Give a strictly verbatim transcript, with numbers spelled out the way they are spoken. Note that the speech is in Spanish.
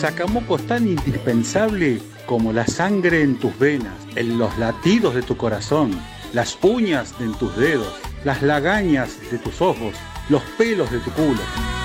Sacamoco es tan indispensable como la sangre en tus venas, en los latidos de tu corazón, las uñas de en tus dedos, las lagañas de tus ojos, los pelos de tu culo.